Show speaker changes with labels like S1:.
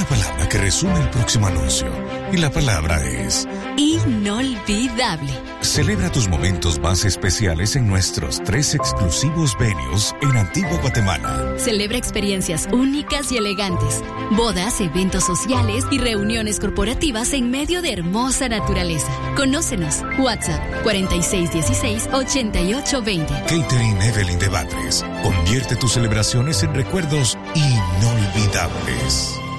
S1: una palabra que resume el próximo anuncio. Y la palabra es...
S2: inolvidable.
S1: Celebra tus momentos más especiales en nuestros 3 exclusivos venues en Antigua Guatemala.
S2: Celebra experiencias únicas y elegantes. Bodas, eventos sociales y reuniones corporativas en medio de hermosa naturaleza. Conócenos. WhatsApp 4616-8820.
S1: Catering Evelyn de Batres. Convierte tus celebraciones en recuerdos inolvidables.